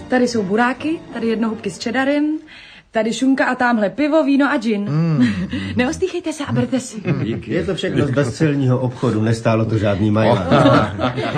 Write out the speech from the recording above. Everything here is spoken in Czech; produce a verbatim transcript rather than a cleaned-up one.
Tady jsou buráky, tady jednohubky s cheddarem, tady šunka a támhle pivo, víno a gin. Mm. Neostýchejte se a berte si. Je to všechno z bezcelního obchodu, nestálo to žádný maják.